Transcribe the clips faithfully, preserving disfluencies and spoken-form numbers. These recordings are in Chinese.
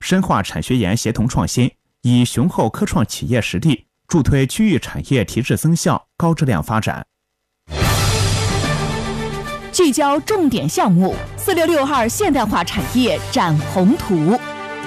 深化产学研协同创新，以雄厚科创企业实力助推区域产业提质增效、高质量发展。 聚焦重点项目，四六六号现代化产业展宏图。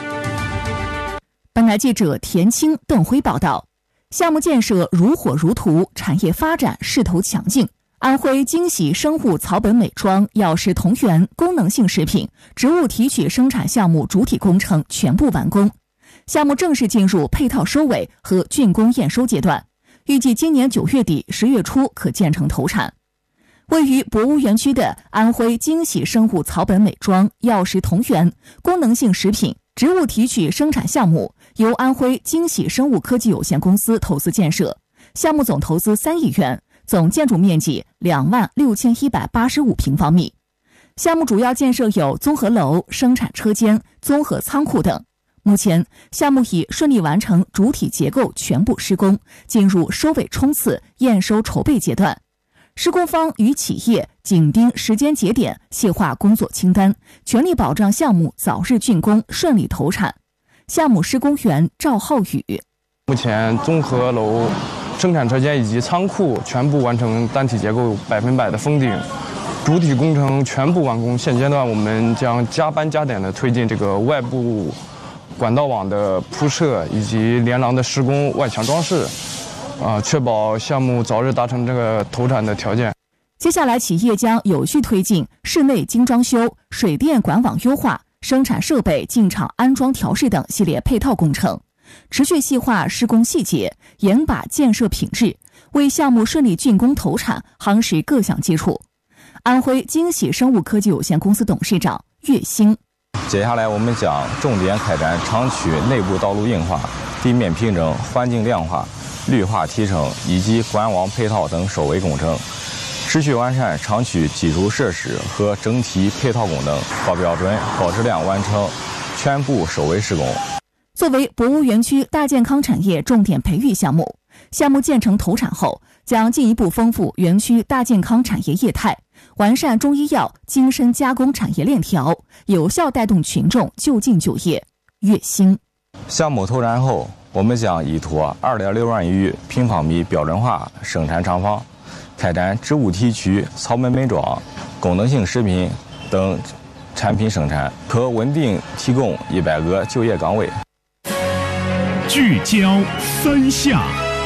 本台记者田青、邓辉报道，项目建设如火如荼，产业发展势头强劲。安徽惊喜生物草本美妆、药食同源功能性食品植物提取生产项目主体工程全部完工，项目正式进入配套收尾和竣工验收阶段，预计今年九月底十月初可建成投产。位于博物园区的安徽惊喜生物草本美妆、药食同源功能性食品植物提取生产项目由安徽惊喜生物科技有限公司投资建设，项目总投资三亿元，总建筑面积两万六千一百八十五平方米。项目主要建设有综合楼、生产车间、综合仓库等。目前，项目已顺利完成主体结构全部施工，进入收尾冲刺、验收筹备阶段。施工方与企业紧盯时间节点，细化工作清单，全力保障项目早日竣工、顺利投产。项目施工员赵浩宇： 目前综合楼、生产车间以及仓库全部完成单体结构百分百的封顶，主体工程全部完工。现阶段我们将加班加点的推进这个外部管道网的铺设以及连廊的施工、外墙装饰。啊，确保项目早日达成这个投产的条件。 接下来，企业将有序推进室内精装修、水电管网优化、生产设备进场安装调试等系列配套工程，持续细化施工细节，严把建设品质，为项目顺利竣工投产夯实各项基础。安徽惊喜生物科技有限公司董事长岳兴： 接下来我们将重点开展厂区内部道路硬化、地面平整、环境亮化、绿化提升以及管网配套等收尾工程，持续完善厂区基础设施和整体配套功能，高标准、高质量完成全部收尾施工。 作为博物园区大健康产业重点培育项目，项目建成投产后，将进一步丰富园区大健康产业业态，完善中医药精深加工产业链条，有效带动群众就近就业。岳兴： 项目投产后，我们将依托 二点六万余平方米标准化生产厂房，开展植物提取、草本美妆、功能性食品等产品生产，可稳定提供一百个就业岗位。 聚焦三项。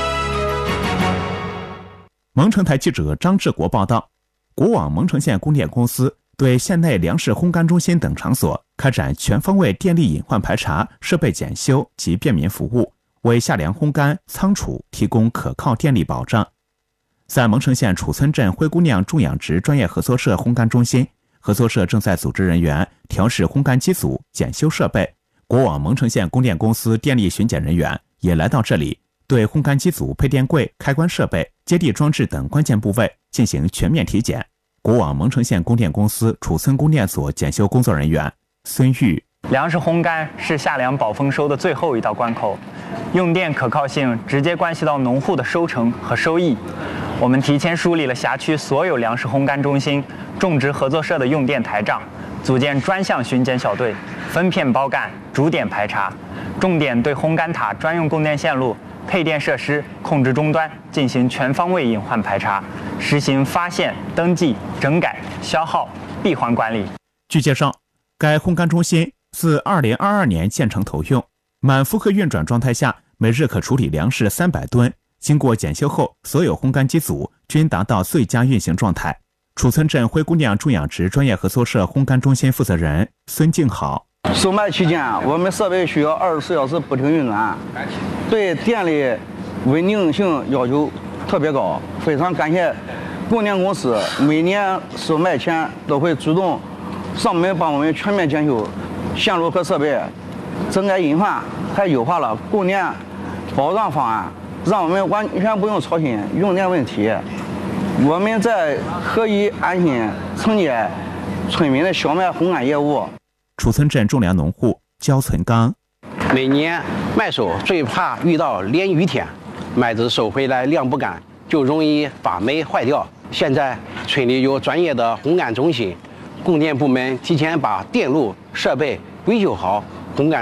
蒙城台记者张志国报道，国网蒙城县供电公司对县内粮食烘干中心等场所开展全方位电力隐患排查、设备检修及便民服务，为夏粮烘干、仓储提供可靠电力保障。在蒙城县楚村镇灰姑娘种养殖专业合作社烘干中心，合作社正在组织人员调试烘干机组、检修设备。国网蒙城县供电公司电力巡检人员也来到这里，对烘干机组、配电柜、开关设备、接地装置等关键部位进行全面体检。国网蒙城县供电公司楚村供电所检修工作人员孙玉： 粮食烘干是夏粮保丰收的最后一道关口，用电可靠性直接关系到农户的收成和收益。我们提前梳理了辖区所有粮食烘干中心、种植合作社的用电台账，组建专项巡检小队，分片包干，逐点排查，重点对烘干塔专用供电线路、配电设施、控制终端进行全方位隐患排查，实行发现、登记、整改、消耗、闭环管理。 据介绍，该烘干中心自二零二二年建成投用，满负荷运转状态下，每日可处理粮食三百吨。经过检修后，所有烘干机组均达到最佳运行状态。楚村镇灰姑娘种养殖专业合作社烘干中心负责人孙静好： 售卖期间，我们设备需要二十四小时不停运转，对电力稳定性要求特别高。非常感谢供电公司，每年售卖前都会主动上门帮我们全面检修线路和设备，整改隐患，还优化了供电保障方案，让我们完全不用操心用电问题。我们在可以安心承接村民的小麦烘干业务。 楚村镇种粮农户焦存刚： 每年麦收最怕遇到连雨天，麦子收回来晾不干，就容易发霉坏掉。现在村里有专业的烘干中心，供电部门提前把电路设备维修好，烘干